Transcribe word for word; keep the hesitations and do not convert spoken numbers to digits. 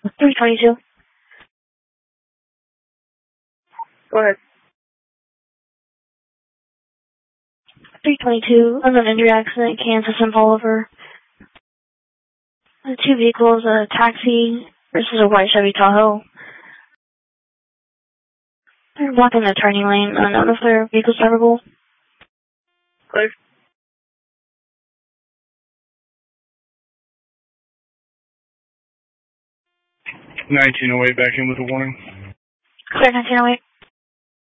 three twenty-two. Go ahead. three twenty-two, unknown injury accident, Kansas and Bolivar. The two vehicles, a taxi versus a white Chevy Tahoe. They're blocking the turning lane, unknown if their vehicle's drivable. Clear. nineteen oh eight back in with a warning. Clear, nineteen oh eight.